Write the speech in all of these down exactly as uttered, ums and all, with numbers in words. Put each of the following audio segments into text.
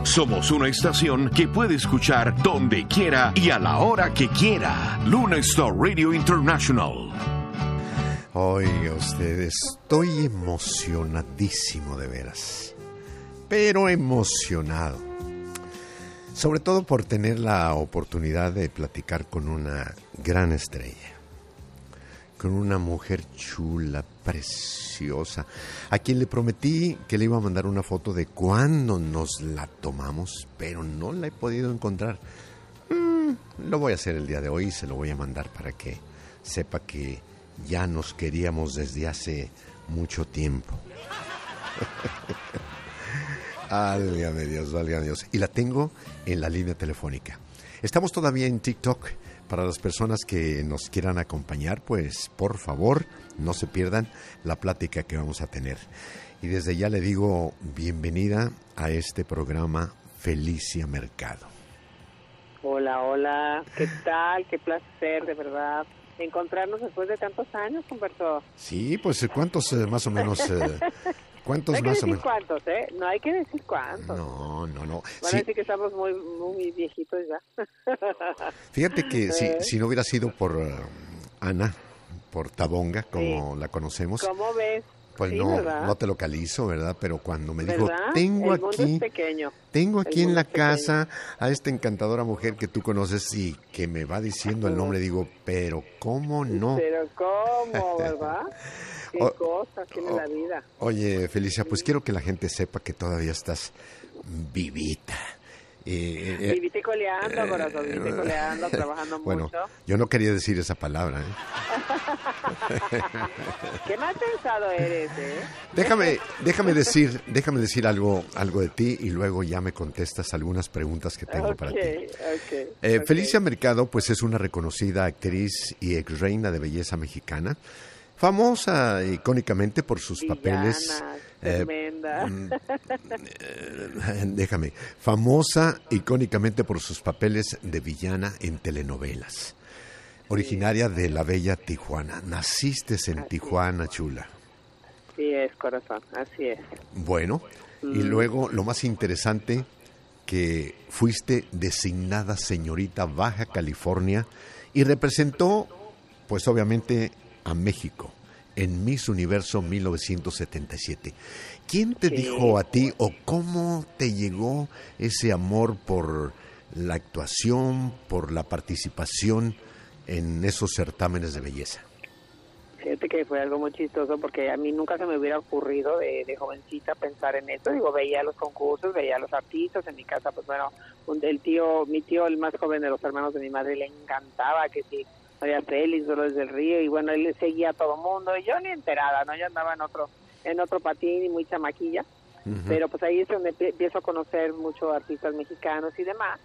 Somos una estación que puede escuchar donde quiera y a la hora que quiera. Luna Star Radio International. Oiga usted, estoy emocionadísimo de veras, pero emocionado. Sobre todo por tener la oportunidad de platicar con una gran estrella, con una mujer chula, preciosa, a quien le prometí que le iba a mandar una foto de cuando nos la tomamos, pero no la he podido encontrar. Mm, lo voy a hacer el día de hoy y se lo voy a mandar para que sepa que ya nos queríamos desde hace mucho tiempo. Válgame Dios, válgame Dios. Y la tengo en la línea telefónica. Estamos todavía en TikTok. Para las personas que nos quieran acompañar, pues por favor, no se pierdan la plática que vamos a tener. Y desde ya le digo bienvenida a este programa Felicia Mercado. Hola, hola. ¿Qué tal? Qué placer, de verdad, encontrarnos después de tantos años, Humberto. Sí, pues ¿cuántos eh, más o menos... Eh, ¿Cuántos no hay que más o decir menos? cuántos, ¿eh? No hay que decir cuántos. No, no, no. Van sí. a decir que estamos muy, muy viejitos ya. Fíjate que ¿Eh? si, si no hubiera sido por uh, Ana, por Tabonga, como sí. la conocemos. ¿Cómo ves? Pues sí, no, ¿verdad? no te localizo, ¿verdad? Pero cuando me dijo, ¿verdad? tengo El mundo aquí, es pequeño. tengo aquí El en la mundo es casa a esta encantadora mujer que tú conoces y que me va diciendo el nombre, digo, pero ¿cómo no? Pero ¿cómo, verdad? Qué o, cosas tiene o, la vida. Oye, Felicia, pues quiero que la gente sepa que todavía estás vivita. Eh, eh, vivite coleando, eh, corazón, vivite eh, coleando, trabajando bueno, mucho. Yo no quería decir esa palabra, ¿eh? ¿Qué mal pensado eres, eh? Déjame, déjame decir, déjame decir algo, algo de ti y luego ya me contestas algunas preguntas que tengo okay, para ti. Okay, eh, okay. Felicia Mercado, pues es una reconocida actriz y ex reina de belleza mexicana, famosa icónicamente por sus Villana, papeles. Tremenda. Eh, déjame, famosa icónicamente por sus papeles de villana en telenovelas. Originaria sí. de la bella Tijuana. Naciste en así Tijuana, chula. Sí es, corazón, así es. Bueno, mm. y luego lo más interesante, que fuiste designada señorita Baja California y representó, pues obviamente, a México en Miss Universo mil novecientos setenta y siete. ¿Quién te sí. dijo a ti o cómo te llegó ese amor por la actuación, por la participación en esos certámenes de belleza? Fíjate que fue algo muy chistoso porque a mí nunca se me hubiera ocurrido de, de jovencita pensar en eso. Digo, veía los concursos, veía los artistas en mi casa, pues bueno, el tío, mi tío, el más joven de los hermanos de mi madre, le encantaba que sí. María Félix, Dolores del Río, y bueno, él seguía a todo mundo, y yo ni enterada, ¿no? Yo andaba en otro en otro patín y muy chamaquilla, uh-huh. pero pues ahí es donde empiezo a conocer muchos artistas mexicanos y demás,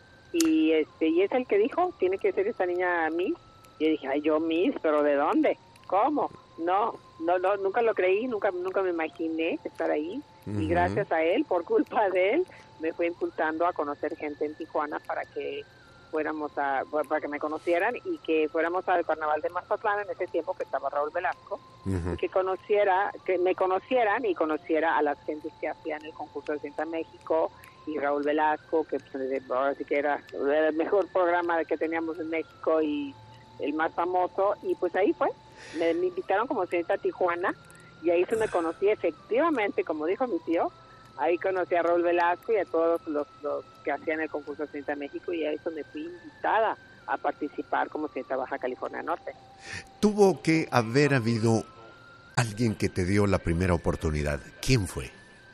y este y es el que dijo, tiene que ser esta niña Miss, y yo dije, ay, yo Miss, ¿pero de dónde? ¿Cómo? No, no, no, nunca lo creí, nunca nunca me imaginé estar ahí, uh-huh. y gracias a él, por culpa de él, me fue impulsando a conocer gente en Tijuana para que fuéramos a, para que me conocieran y que fuéramos al Carnaval de Mazatlán en ese tiempo que estaba Raúl Velasco, uh-huh. y que conociera, que me conocieran y conociera a las gentes que hacían el concurso de Ciencia México y Raúl Velasco, que pues, ahora sí que era el mejor programa que teníamos en México y el más famoso, y pues ahí fue, me, me invitaron como señorita a Tijuana y ahí se me conocí efectivamente, como dijo mi tío. Ahí conocí a Raúl Velasco y a todos los, los que hacían el concurso de Ciencia México, y ahí es donde fui invitada a participar como Ciencia Baja California Norte. Tuvo que haber habido alguien que te dio la primera oportunidad. ¿Quién fue?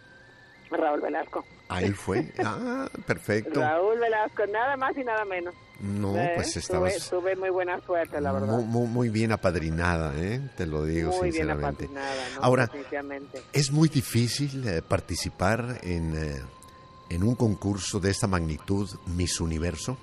Raúl Velasco. ¿A él fue? Ah, perfecto. Raúl Velasco, nada más y nada menos. No, ¿Eh? pues estabas... Tuve, tuve muy buena suerte, la verdad. Muy, muy, muy bien apadrinada, ¿eh? Te lo digo muy sinceramente. Bien apadrinada, ¿no? Ahora, ¿es muy difícil eh, participar en, eh, en un concurso de esta magnitud, Miss Universo?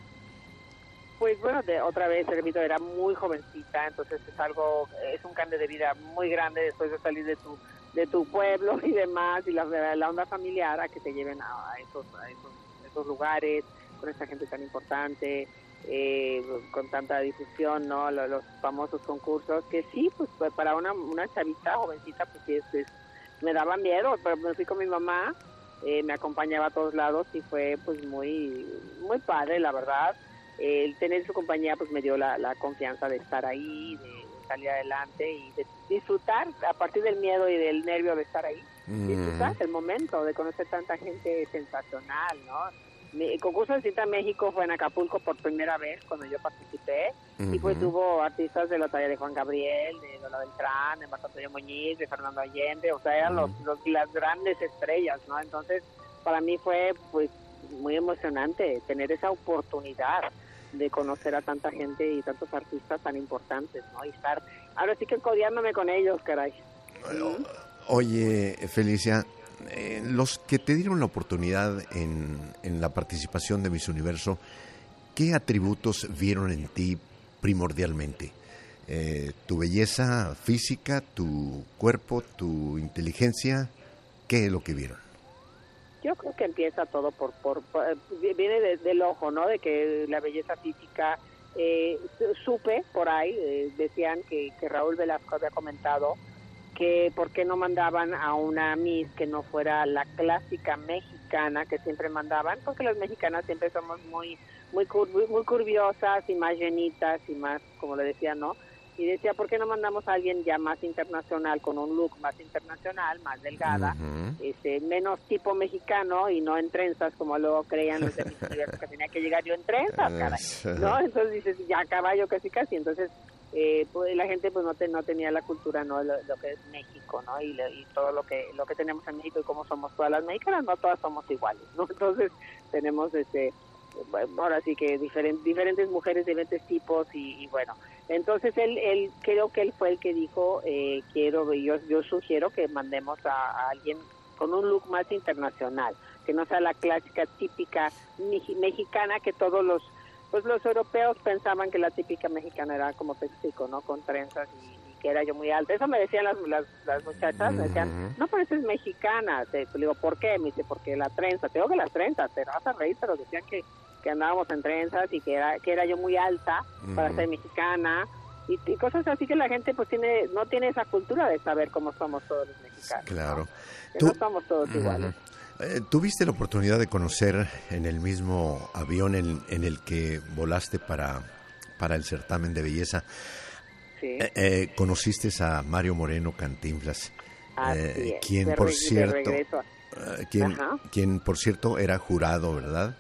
Pues bueno, de, otra vez, repito, era muy jovencita, entonces es algo, es un cambio de vida muy grande después de salir de tu de tu pueblo y demás, y la, la onda familiar a que te lleven a, a, esos, a esos, esos lugares, con esa gente tan importante, eh, con tanta difusión, ¿no? Los, los famosos concursos, que sí, pues para una, una chavita jovencita, pues sí, es, es, me daba miedo, pero me fui con mi mamá, eh, me acompañaba a todos lados y fue pues muy, muy padre, la verdad. Eh, el tener su compañía pues me dio la, la confianza de estar ahí, de salir adelante y de disfrutar a partir del miedo y del nervio de estar ahí, mm. disfrutar el momento de conocer tanta gente sensacional, ¿no? Mi, el concurso de Cinta México fue en Acapulco por primera vez cuando yo participé, uh-huh. y pues hubo artistas de la talla de Juan Gabriel, de Lola Beltrán, de Marco Antonio Muñiz, de Fernando Allende, o sea, eran uh-huh. los, los, las grandes estrellas, ¿no? Entonces, para mí fue pues muy emocionante tener esa oportunidad de conocer a tanta gente y tantos artistas tan importantes, ¿no? Y estar, ahora sí que codeándome con ellos, caray. ¿Mm? Oye, Felicia, eh, los que te dieron la oportunidad en, en la participación de Miss Universo, ¿qué atributos vieron en ti primordialmente? Eh, ¿Tu belleza física, tu cuerpo, tu inteligencia? ¿Qué es lo que vieron? Yo creo que empieza todo por, por, por viene de, del ojo, ¿no? De que la belleza física, eh, supe por ahí, eh, decían que, que Raúl Velasco había comentado que por qué no mandaban a una Miss que no fuera la clásica mexicana que siempre mandaban, porque las mexicanas siempre somos muy muy muy, muy curviosas y más llenitas y más, como le decía, ¿no? Y decía, ¿por qué no mandamos a alguien ya más internacional, con un look más internacional, más delgada, uh-huh. este, menos tipo mexicano y no en trenzas, como luego creían los de Miss Universo, que tenía que llegar yo en trenzas, caray, ¿no? Entonces dices, ya caballo casi casi, entonces eh, pues, la gente pues no, te, no tenía la cultura, ¿no? Lo, lo que es México, ¿no? Y, y todo lo que lo que tenemos en México y cómo somos todas las mexicanas, no todas somos iguales, ¿no? Entonces tenemos este... ahora sí que diferentes diferentes mujeres de diferentes tipos y, y bueno, entonces él él creo que él fue el que dijo eh, quiero yo yo sugiero que mandemos a, a alguien con un look más internacional, que no sea la clásica típica mexicana que todos los pues los europeos pensaban que la típica mexicana era como Mexico, ¿no? Con trenzas y que era yo muy alta. Eso me decían las, las, las muchachas, me decían, no pareces mexicana. Te, te digo, ¿por qué? Me dice, porque la trenza. Te digo que las trenzas, te vas a reír, pero decían que, que andábamos en trenzas y que era que era yo muy alta uh-huh. para ser mexicana. Y, y cosas así que la gente pues tiene no tiene esa cultura de saber cómo somos todos los mexicanos. Claro. ¿No? Que ¿Tú? no somos todos uh-huh. iguales. Eh, ¿Tuviste la oportunidad de conocer en el mismo avión en, en el que volaste para, para el certamen de belleza? Sí. Eh, eh, conociste a Mario Moreno Cantinflas, eh, es, quien por re, cierto, eh, quien, quien por cierto era jurado, ¿verdad?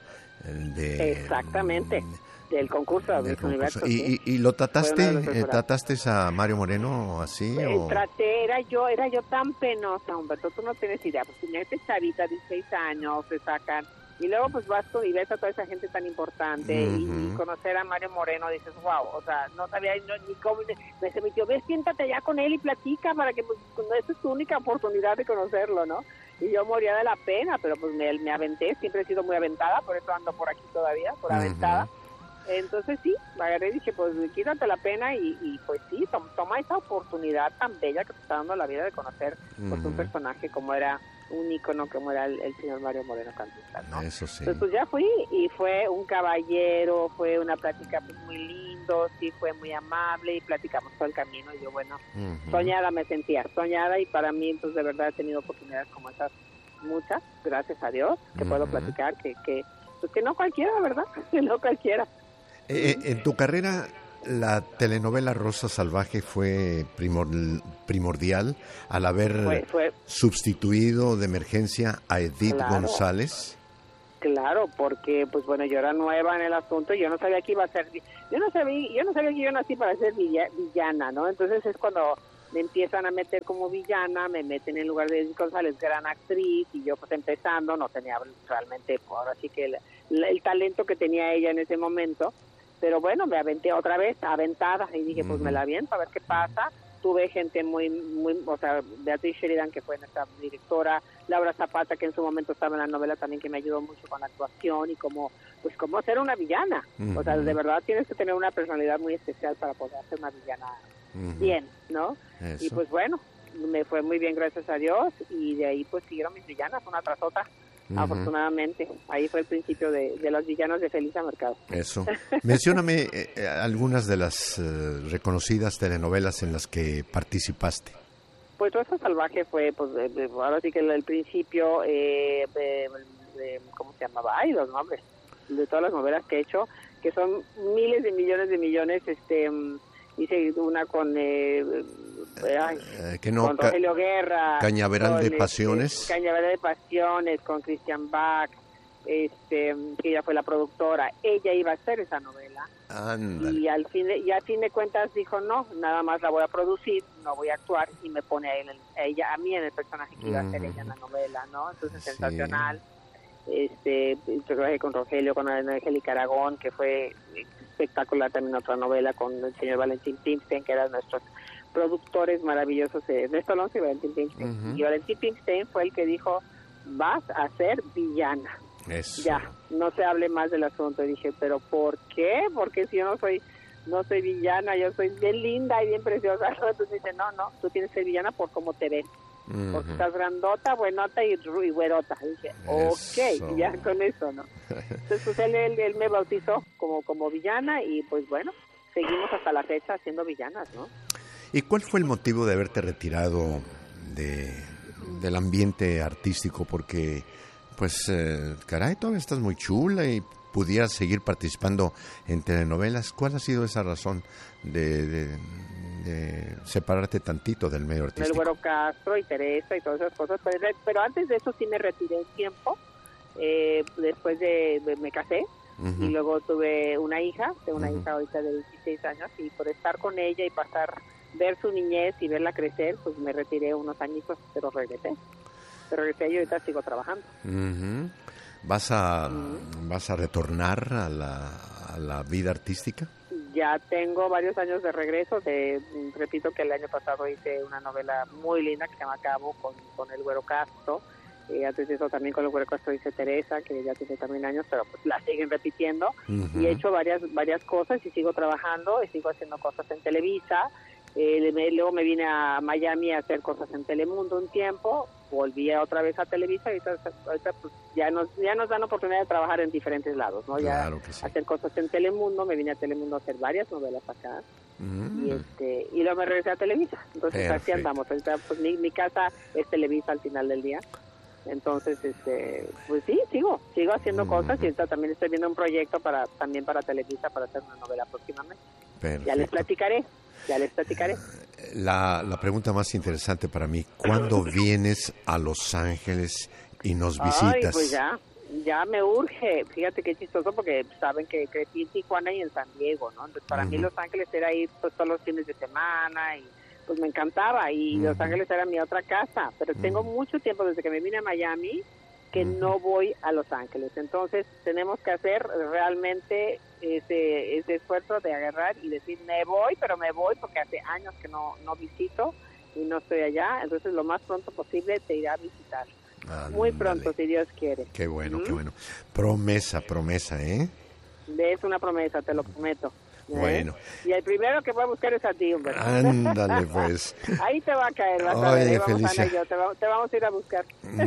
De, Exactamente, mm, del concurso del Miss Universo. ¿Y, sí. y, y lo trataste, eh, trataste a Mario Moreno así? Eh, o? Traté, era yo, era yo tan penosa, Humberto, tú no tienes idea, pues tenía esta chavita de dieciséis años, se sacan. Y luego pues vas tú y ves a toda esa gente tan importante uh-huh. y, y conocer a Mario Moreno, dices, wow, o sea, no sabía no, ni cómo, me se metió, ves, siéntate ya con él y platica para que, pues, esa es tu única oportunidad de conocerlo, ¿no? Y yo moría de la pena, pero pues me, me aventé, siempre he sido muy aventada, por eso ando por aquí todavía, por uh-huh. aventada. Entonces sí, me agarré y dije, pues quítate la pena y, y pues sí, toma, toma esa oportunidad tan bella que te está dando la vida de conocer uh-huh. pues, un personaje como era un ícono como era el, el señor Mario Moreno Cantinflas, ¿no? Eso sí. Entonces pues ya fui y fue un caballero, fue una plática pues muy lindo, sí fue muy amable y platicamos todo el camino y yo bueno, uh-huh. soñada me sentía, soñada y para mí pues de verdad he tenido oportunidades como esas muchas, gracias a Dios, que uh-huh. puedo platicar, que, que, pues que no cualquiera, ¿verdad? Que no cualquiera. Eh, en tu carrera, la telenovela Rosa Salvaje fue primor, primordial al haber fue, fue, sustituido de emergencia a Edith claro, González. Claro, porque pues bueno, yo era nueva en el asunto, yo no sabía que iba a ser, yo no sabía, yo no sabía que yo nací para ser villana, ¿no? Entonces es cuando me empiezan a meter como villana, me meten en lugar de Edith González, gran actriz, y yo pues empezando no tenía realmente, ahora sí que el, el talento que tenía ella en ese momento. Pero bueno, me aventé otra vez, aventada, y dije, pues uh-huh. me la aviento a ver qué pasa. Tuve gente muy, muy, o sea, Beatriz Sheridan, que fue nuestra directora, Laura Zapata, que en su momento estaba en la novela también, que me ayudó mucho con la actuación y como, pues cómo ser una villana. Uh-huh. O sea, de verdad tienes que tener una personalidad muy especial para poder ser una villana uh-huh. bien, ¿no? Eso. Y pues bueno, me fue muy bien, gracias a Dios, y de ahí pues siguieron mis villanas, una tras otra. Uh-huh. Afortunadamente, ahí fue el principio de, de los villanos de Felisa Mercado. Eso. Mencióname eh, algunas de las eh, reconocidas telenovelas en las que participaste. Pues Rosa Salvaje fue, pues, de, de, ahora sí que el, el principio, eh, de, de, ¿cómo se llamaba? Ay, los nombres de todas las novelas que he hecho, que son miles de millones de millones, este, hice una con, eh, ay, eh, que no, con Rogelio Guerra. Cañaveral con, de Pasiones. Este, Cañaveral de Pasiones, con Christian Bach, este, que ella fue la productora. Ella iba a hacer esa novela. Ándale. Y al fin de, y a fin de cuentas dijo, no, nada más la voy a producir, no voy a actuar, y me pone a, él, a ella, a mí en el personaje que iba a hacer ella en la novela, ¿no? Entonces, sí. Sensacional. Este, trabajé con Rogelio, con Angélica Aragón, que fue espectacular, también otra novela con el señor Valentín Pimstein, que eran nuestros productores maravillosos, eh, Ernesto Alonso y Valentín Pimstein. Uh-huh. Y Valentín Pimstein fue el que dijo, vas a ser villana. Eso. Ya, no se hable más del asunto. Y dije, ¿pero por qué? Porque si yo no soy no soy villana, yo soy bien linda y bien preciosa. Entonces dice, no, no, tú tienes que ser villana por cómo te ves. Uh-huh. Porque estás grandota, buenota y, y güerota. Y dije, eso. Ok, ya con eso, ¿no? Entonces pues él, él, él me bautizó como, como villana y pues bueno, seguimos hasta la fecha siendo villanas, ¿no? ¿Y cuál fue el motivo de haberte retirado de, del ambiente artístico? Porque, pues, eh, caray, todavía estás muy chula y pudieras seguir participando en telenovelas. ¿Cuál ha sido esa razón de, de, de separarte tantito del medio artístico? El Güero Castro y Teresa y todas esas cosas. Pero, pero antes de eso sí me retiré un tiempo. Eh, después de, de me casé. Uh-huh. Y luego tuve una hija, tengo una uh-huh. hija ahorita de dieciséis años, y por estar con ella y pasar, ver su niñez y verla crecer, pues me retiré unos añitos, pero regresé. Pero regresé y ahorita sigo trabajando. Uh-huh. ¿Vas a uh-huh. vas a retornar a la, a la vida artística? Ya tengo varios años de regreso. De, repito que el año pasado hice una novela muy linda que se llama Cabo con, con el Güero Castro. Eh, antes de eso también con el Güero Castro hice Teresa, que ya tiene también años, pero pues la siguen repitiendo. Uh-huh. Y he hecho varias varias cosas y sigo trabajando, y sigo haciendo cosas en Televisa. Eh, me, luego me vine a Miami a hacer cosas en Telemundo un tiempo, volví otra vez a Televisa y ahorita, ahorita pues, ya nos ya nos dan oportunidad de trabajar en diferentes lados, ¿no? Claro ya que sí. Hacer cosas en Telemundo, me vine a Telemundo a hacer varias novelas acá. Mm. Y este y luego me regresé a Televisa. Entonces Perfecto. Así andamos. Ahorita pues mi, mi casa es Televisa al final del día. Entonces, este, pues sí, sigo, sigo haciendo uh-huh. cosas, y ahorita también estoy viendo un proyecto para también para Televisa para hacer una novela próximamente. Perfecto. Ya les platicaré, ya les platicaré. La, la pregunta más interesante para mí, ¿cuándo vienes a Los Ángeles y nos visitas? Ay, pues ya, ya me urge. Fíjate qué chistoso, porque saben que crecí en Tijuana y en San Diego, ¿no? Entonces para uh-huh. mí Los Ángeles era ir pues todos los fines de semana y pues me encantaba, y uh-huh. Los Ángeles era mi otra casa, pero uh-huh. tengo mucho tiempo desde que me vine a Miami que uh-huh. no voy a Los Ángeles. Entonces tenemos que hacer realmente ese, ese esfuerzo de agarrar y decir, me voy, pero me voy porque hace años que no, no visito y no estoy allá. Entonces lo más pronto posible te iré a visitar. Andale. Muy pronto, si Dios quiere. Qué bueno, ¿Mm? Qué bueno. Promesa, promesa, ¿eh? Es una promesa, te lo prometo. Bueno. Y el primero que voy a buscar es a ti, hombre. Ándale, pues. Ahí te va a caer, vas a ver. Ahí vamos, Ana y yo, te, va, te vamos a ir a buscar.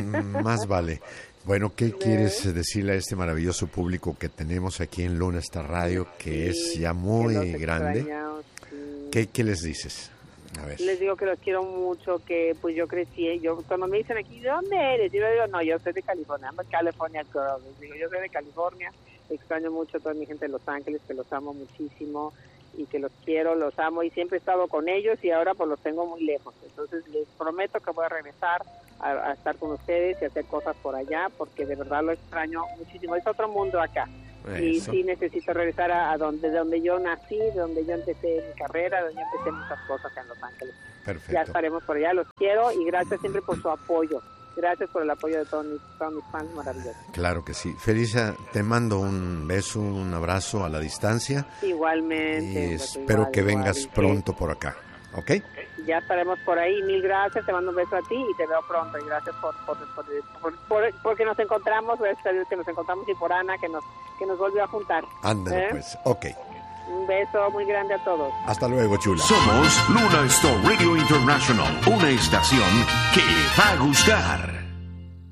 Más vale. Bueno, ¿qué quieres decirle a este maravilloso público que tenemos aquí en Luna Star Radio, que sí, es ya muy grande? Sí. ¿Qué, ¿Qué les dices? A ver. Les digo que los quiero mucho, que pues yo crecí, yo cuando me dicen aquí, ¿de dónde eres? Yo digo, no, yo soy de California, I'm a California girl. Les digo, yo soy de California, extraño mucho a toda mi gente de Los Ángeles, que los amo muchísimo y que los quiero, los amo, y siempre he estado con ellos y ahora pues los tengo muy lejos. Entonces les prometo que voy a regresar a, a estar con ustedes y hacer cosas por allá, porque de verdad lo extraño muchísimo. Es otro mundo acá. Eso. Y sí necesito regresar a, a donde donde yo nací, de donde yo empecé mi carrera, donde yo empecé muchas cosas en Los Ángeles. Perfecto. Ya estaremos por allá, los quiero y gracias siempre por su apoyo. Gracias por el apoyo de todos mis, todos mis fans maravillosos. Claro que sí. Felisa, te mando un beso, un abrazo a la distancia. Igualmente. Y espero igual, que vengas igual, pronto sí. por acá, ¿ok? Ya estaremos por ahí. Mil gracias, te mando un beso a ti y te veo pronto. Y gracias por, por, por, por, por porque nos encontramos, que nos encontramos, y por Ana, que nos, que nos volvió a juntar. Ándale, ¿eh? Pues, ok. Un beso muy grande a todos. Hasta luego, chula. Somos Luna Star Radio International, una estación que le va a gustar.